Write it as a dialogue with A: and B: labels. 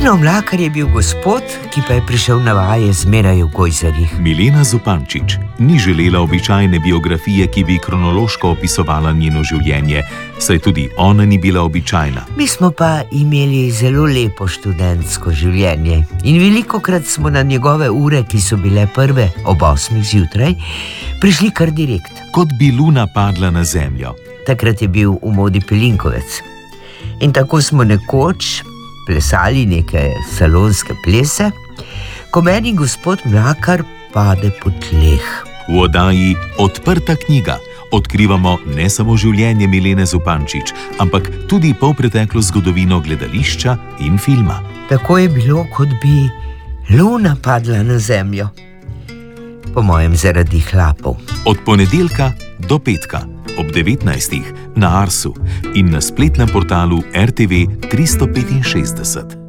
A: Lino Mlakar je bil gospod, ki pa je prišel na vaje zmeraj v gojzarjih.
B: Milena Zupančič ni želela običajne biografije, ki bi kronološko opisovala njeno življenje, saj tudi ona ni bila običajna.
A: Mi smo pa imeli zelo lepo študentsko življenje in velikokrat smo na njegove ure, ki so bile prve ob 8 zjutraj, prišli kar direkt.
B: Kot bi luna padla na zemljo.
A: Takrat je bil v modi pelinkovec. In tako smo nekoč plesali neke salonske plese, ko meni gospod Mlakar pade po tleh.
B: V oddaji Odprta knjiga odkrivamo ne samo življenje Milene Zupančič, ampak tudi polpreteklo zgodovino gledališča in filma.
A: Tako je bilo, kot bi luna padla na zemljo. Po mojem zaradi hlapov.
B: Od ponedeljka do petka ob 19. na Arsu in na spletnem portalu RTV 365.